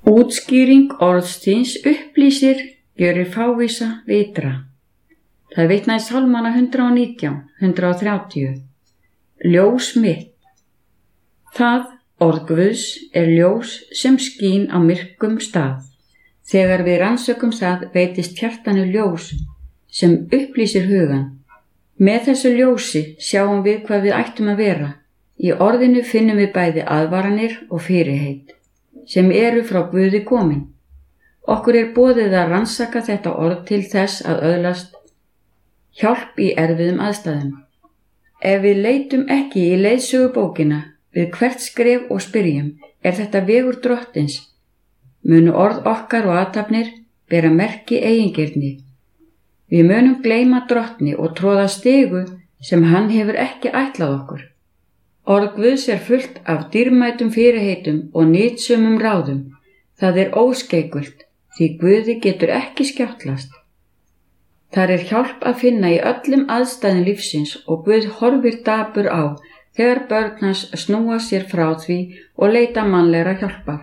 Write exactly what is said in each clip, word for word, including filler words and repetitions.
Útskýring orðsins upplýsir gjörir fávísa vitra. Það vitnar í Sálmana hundrað og nítján, hundrað og þrjátíu. Ljós mitt. Það orð Guðs er ljós sem skín á myrkum stað. Þegar við rannsökum það veitist hjartanu ljós sem upplýsir hugan. Með þessu ljósi sjáum við hvað við ættum að vera. Í orðinu finnum við bæði aðvaranir og fyrirheit, sem eru frá Guði komin. Okkur er boðið að rannsaka þetta orð til þess að öðlast hjálp í erfiðum aðstæðum. Ef við leitum ekki í leiðsögubókina við hvert skref og spyrjum, er þetta vegur drottins, munu orð okkar og athafnir bera merki eigingirni. Við munum gleyma drottni og tróða stigu sem hann hefur ekki ætlað okkur. Orð Guðs er fullt af dýrmætum fyrirheitum og nytsumum ráðum. Það er óskeikult, því Guði getur ekki skjáttlast. Þar er hjálp að finna í öllum aðstæðum lífsins og Guð horfir dapur á þegar börn hans snúa sér frá því og leita mannlegra hjálpar.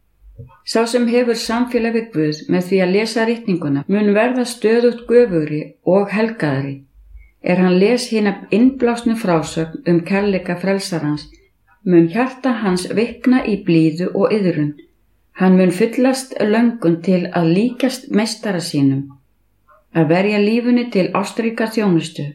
Sá sem hefur samfélag við Guð með því að lesa ritninguna mun verða stöðugt göfugri og helgaðri. Er hann les hina innblásnu frásögn um kærleika frelsarans, mun hjarta hans vikna í blíðu og iðrun. Hann mun fyllast löngun til að líkjast meistara sínum, að verja lífinu til ástríka þjónustu.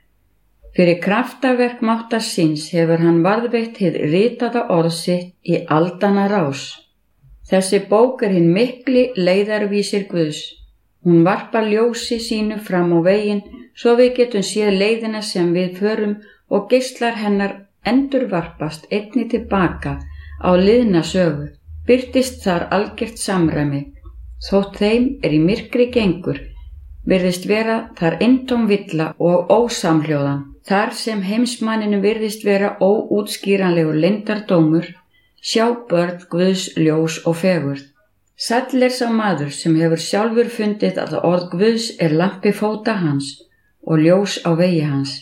Fyrir kraftaverk máttar síns hefur hann varðveitt hið ritaða orð sitt í aldanna rás. Þessi bók er hinn mikli leiðarvísir Guðs. Hún varpar ljósi sínu fram á veginn svo við getum séð leiðina sem við förum og geislar hennar endurvarpast einnig tilbaka á liðna sögu. Birtist þar algert samræmi. Þótt þeim er í myrkri gengur, virðist vera þar eintóm villa og ósamhljóðan. Þar sem heimsmanninu virðist vera óútskýranlegur leyndardómur, sjá börn Guðs ljós og fegurð. Sæll er sá maður sem hefur sjálfur fundið að orð Guðs er lampi fóta hans og ljós á vegi hans.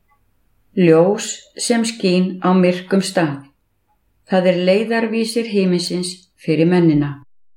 Ljós sem skín á myrkum stað. Það er leiðarvísir himinsins fyrir mennina.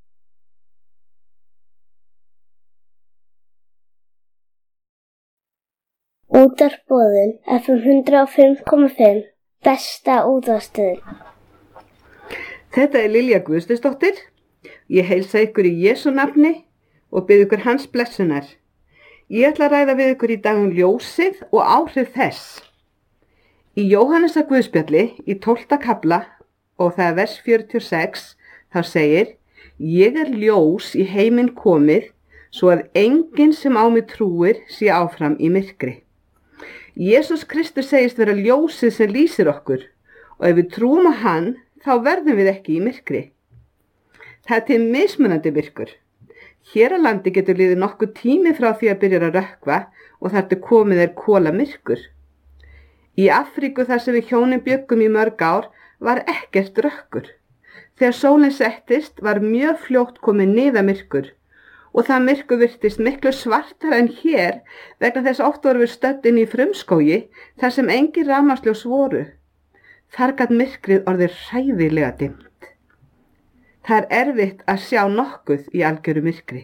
Útvarpsboðun F M hundrað og fimm komma fimm, besta útvarpsstöðin. Þetta er Lilja Guðsteinsdóttir. Ég heilsa ykkur í Jesú nafni og bið ykkur hans blessunar. Ég ætla að ræða við ykkur í dag um ljósið og áhrif þess. Í Jóhannesar Guðspjalli í tólfta kafla og það er vers fjörutíu og sex, þá segir: Ég er ljós í heiminn komið, svo að enginn sem á mig trúir sé áfram í myrkri. Jesús Kristur segist vera ljósið sem lýsir okkur og ef við trúum á hann, þá verðum við ekki í myrkri. Það er til mismunandi myrkur. Hér á landi getur liðið nokkuð tími frá því að byrja að rökkva og þar til komið er kola myrkur. Í Afríku þar sem við hjónin bjöggum í mörg ár var ekkert rökkur. Þegar sólin settist var mjög fljótt komið niðamyrkur og það myrkur virtist miklu svartara en hér vegna þess oft voru við stödd inn í frumskógi þar sem engin rafmagnsljós voru. Þar gat myrkrið orðið hræðilega dimmt. Það er erfitt að sjá nokkuð í algjöru myrkri.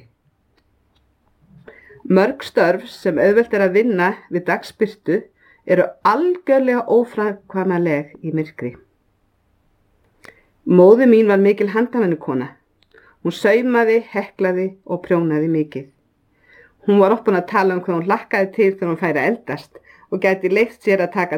Mörg störf sem auðvelt er að vinna við dagsbirtu eru algjörlega óframkvæmanleg í myrkri. Móðir mín var mikil handavinnukona. Hún saumaði, heklaði og prjónaði mikið. Hún var oft búin að tala um hvað hún hlakkaði til þegar hún færi að eldast og gæti leyft sér að taka